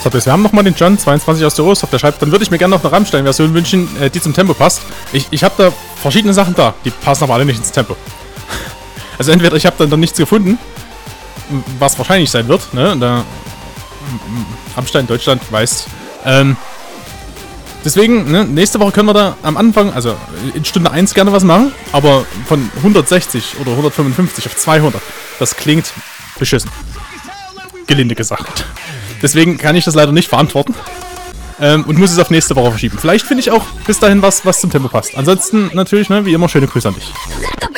So, wir haben nochmal den John 22 aus der Rostock, der schreibt, dann würde ich mir gerne noch eine Rammstein-Version wünschen, die zum Tempo passt. Ich habe da verschiedene Sachen da, die passen aber alle nicht ins Tempo. Also entweder ich habe dann nichts gefunden, was wahrscheinlich sein wird, ne? Da Rammstein Deutschland weiß. Deswegen, ne, nächste Woche können wir da am Anfang, also in Stunde 1 gerne was machen, aber von 160 oder 155 auf 200, das klingt beschissen. Gelinde gesagt. Deswegen kann ich das leider nicht verantworten. Und muss es auf nächste Woche verschieben. Vielleicht finde ich auch bis dahin was zum Tempo passt. Ansonsten natürlich, ne, wie immer, schöne Grüße an dich.